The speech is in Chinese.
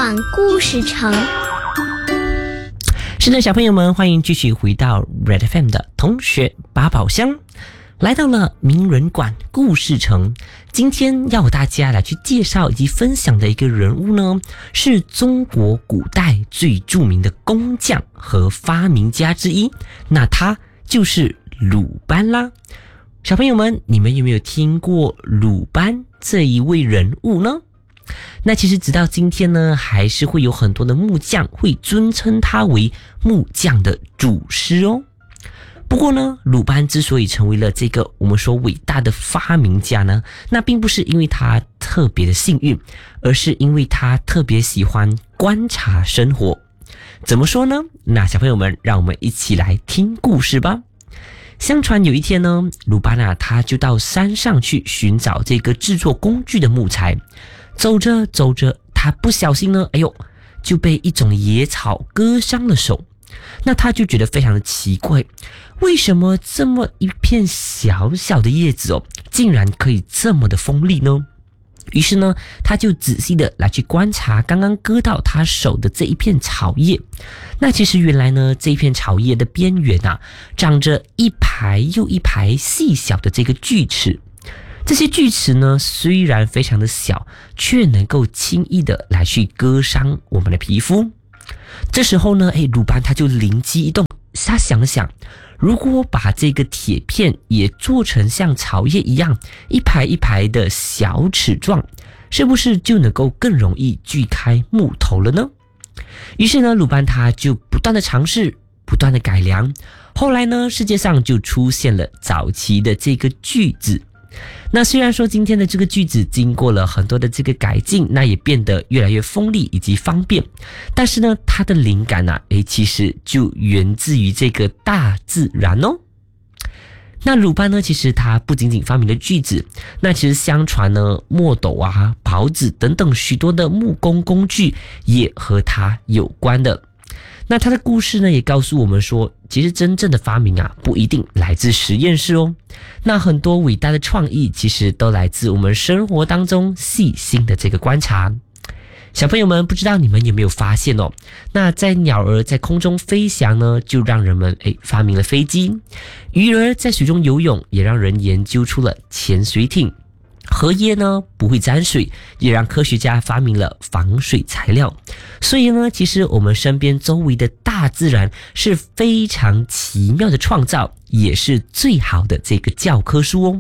广故事城。 是的，小朋友们，欢迎继续回到 Red FM 的同学八宝箱，来到了名人馆故事城。今天要和大家来去介绍以及分享的一个人物呢，是中国古代最著名的工匠和发明家之一，那他就是鲁班啦。小朋友们，你们有没有听过鲁班这一位人物呢？那其实直到今天呢，还是会有很多的木匠会尊称他为木匠的祖师哦。不过呢，鲁班之所以成为了这个我们说伟大的发明家呢，那并不是因为他特别的幸运，而是因为他特别喜欢观察生活。怎么说呢？那小朋友们，让我们一起来听故事吧。相传有一天呢，鲁班他就到山上去寻找这个制作工具的木材。走着走着，他不小心呢，就被一种野草割伤了手。那他就觉得非常的奇怪，为什么这么一片小小的叶子竟然可以这么的锋利呢？于是呢，他就仔细的来去观察刚刚割到他手的这一片草叶。那其实原来呢，这一片草叶的边缘长着一排又一排细小的这个锯齿。这些锯齿呢，虽然非常的小，却能够轻易的来去割伤我们的皮肤。这时候呢，鲁班他就灵机一动，他想了想，如果把这个铁片也做成像草叶一样一排一排的小齿状，是不是就能够更容易锯开木头了呢？于是呢，鲁班他就不断的尝试，不断的改良。后来呢，世界上就出现了早期的这个锯子。那虽然说今天的这个锯子经过了很多的这个改进，那也变得越来越锋利以及方便，但是呢，它的灵感其实就源自于这个大自然哦。那鲁班呢，其实他不仅仅发明了锯子，那其实相传呢，墨斗刨子等等许多的木工工具也和他有关的。那他的故事呢，也告诉我们说，其实真正的发明不一定来自实验室哦。那很多伟大的创意其实都来自我们生活当中细心的这个观察。小朋友们，不知道你们有没有发现那在鸟儿在空中飞翔呢，就让人们发明了飞机；鱼儿在水中游泳，也让人研究出了潜水艇。荷叶呢不会沾水，也让科学家发明了防水材料。所以呢，其实我们身边周围的大自然是非常奇妙的创造，也是最好的这个教科书哦。